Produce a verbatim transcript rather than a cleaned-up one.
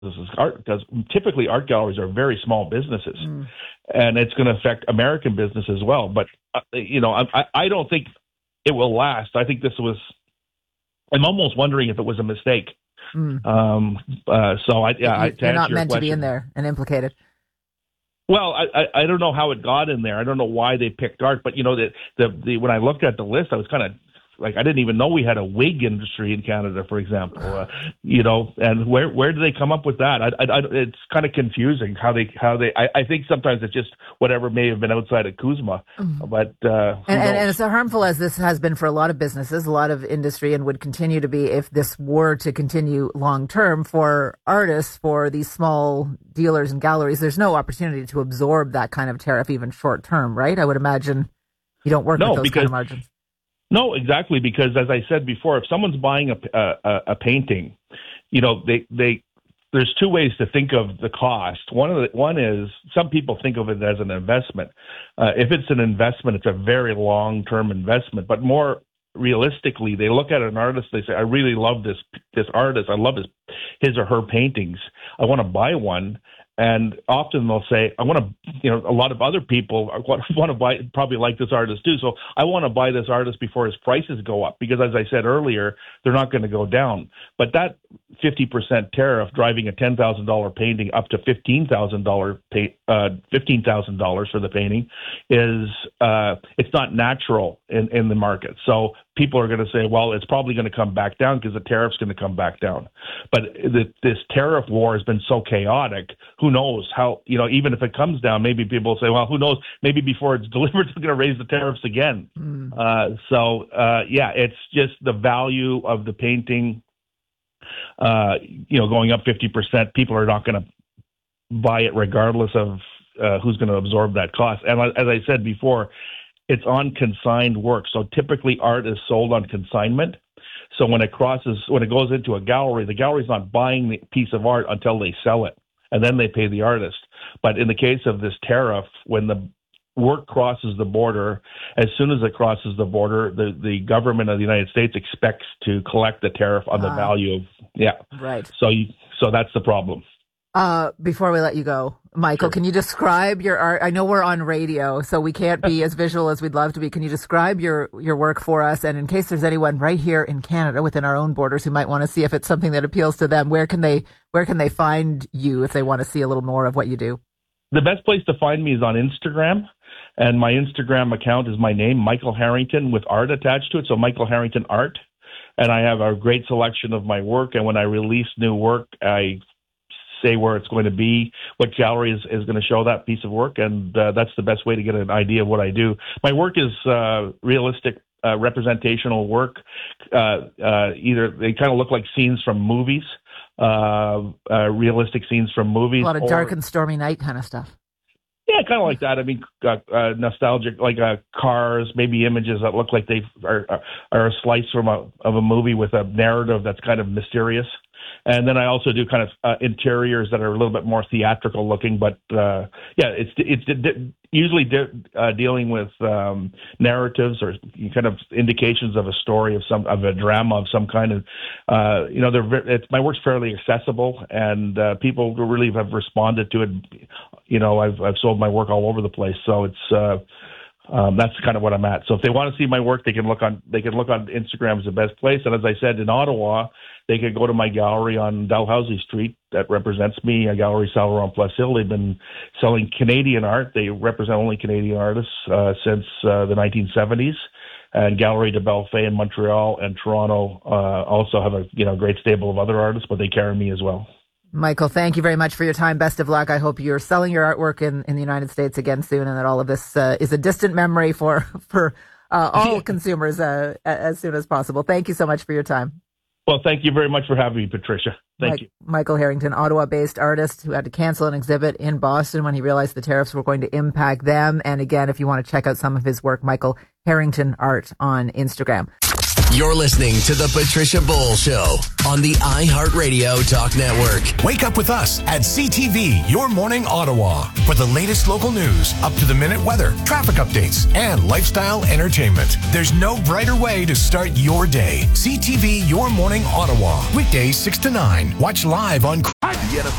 art, because typically art galleries are very small businesses, mm. and it's going to affect American business as well. But uh, you know, I, I don't think it will last. I think this was. I'm almost wondering if it was a mistake. Mm. Um, uh, so I, yeah, you, I, you're not meant question, to be in there and implicated. Well, I, I I don't know how it got in there. I don't know why they picked art, but you know, the the, the when I looked at the list, I was kind of like, I didn't even know we had a wig industry in Canada, for example. Uh, you know, and where where do they come up with that? I, I, I, it's kind of confusing how they how they. I, I think sometimes it's just whatever may have been outside of CUSMA, mm. but uh, and, and, and as harmful as this has been for a lot of businesses, a lot of industry, and would continue to be if this were to continue long term for artists, for these small dealers and galleries, there's no opportunity to absorb that kind of tariff even short term, right? I would imagine you don't work no, with those because, kind of margins. No, exactly, because as I said before, if someone's buying a, a, a painting, you know, they, they there's two ways to think of the cost. One of the, one is some people think of it as an investment. Uh, if it's an investment, it's a very long-term investment. But more realistically, they look at an artist, they say, I really love this this artist. I love his, his or her paintings. I want to buy one. And often they'll say, I want to, you know, a lot of other people want to buy, probably like this artist too. So I want to buy this artist before his prices go up, because as I said earlier, they're not going to go down. But that fifty percent tariff driving a ten thousand dollars painting up to fifteen thousand dollars pay, uh, fifteen thousand dollars for the painting is, uh, it's not natural in, in the market. So people are going to say, well, it's probably going to come back down because the tariff's going to come back down. But the, this tariff war has been so chaotic. Who knows how, you know, even if it comes down, maybe people will say, well, who knows, maybe before it's delivered, it's going to raise the tariffs again. Mm. Uh, so, uh, yeah, it's just the value of the painting, uh, you know, going up fifty percent. People are not going to buy it regardless of uh, who's going to absorb that cost. And as I said before, it's on consigned work. So typically art is sold on consignment. So when it crosses, when it goes into a gallery, the gallery's not buying the piece of art until they sell it, and then they pay the artist. But in the case of this tariff, when the work crosses the border, as soon as it crosses the border, the, the government of the United States expects to collect the tariff on the uh, value of, yeah. Right. So you, so that's the problem. Uh, before we let you go, Michael, sure. Can you describe your art? I know we're on radio, so we can't be as visual as we'd love to be. Can you describe your, your work for us? And in case there's anyone right here in Canada within our own borders who might want to see if it's something that appeals to them, where can they, where can they find you if they want to see a little more of what you do? The best place to find me is on Instagram. And my Instagram account is my name, Michael Harrington, with art attached to it. So Michael Harrington Art. And I have a great selection of my work. And when I release new work, I say where it's going to be, what gallery is, is going to show that piece of work. And uh, that's the best way to get an idea of what I do. My work is uh, realistic, uh, representational work. Uh, uh, either they kind of look like scenes from movies, uh, uh, realistic scenes from movies. A lot of or, dark and stormy night kind of stuff. Yeah, kind of like that. I mean, uh, uh, nostalgic, like uh, cars, maybe images that look like they are, are a slice from a, of a movie with a narrative that's kind of mysterious. And then I also do kind of uh, interiors that are a little bit more theatrical looking, but uh, yeah, it's it's d- usually de- uh, dealing with um, narratives or kind of indications of a story of some of a drama of some kind. Of uh, you know, they're it's, my work's fairly accessible, and uh, people really have responded to it. You know, I've I've sold my work all over the place, so it's. Uh, Um, that's kind of what I'm at. So if they want to see my work, they can look on they can look on Instagram as the best place. And as I said, in Ottawa, they could go to my gallery on Dalhousie Street that represents me, a gallery Saint Laurent Place Hill. They've been selling Canadian art. They represent only Canadian artists uh, since uh, the nineteen seventies. And Gallery de Bellefeuille in Montreal and Toronto uh, also have a you know great stable of other artists, but they carry me as well. Michael, thank you very much for your time. Best of luck. I hope you're selling your artwork in, in the United States again soon, and that all of this uh, is a distant memory for for uh, all consumers uh, as soon as possible. Thank you so much for your time. Well, thank you very much for having me, Patricia. Thank Mike, you. Michael Harrington, Ottawa-based artist who had to cancel an exhibit in Boston when he realized the tariffs were going to impact them. And again, if you want to check out some of his work, Michael Harrington Art on Instagram. You're listening to The Patricia Bowl Show on the iHeartRadio Talk Network. Wake up with us at C T V, Your Morning Ottawa, for the latest local news, up-to-the-minute weather, traffic updates, and lifestyle entertainment. There's no brighter way to start your day. C T V, Your Morning Ottawa. Weekdays six to nine. Watch live on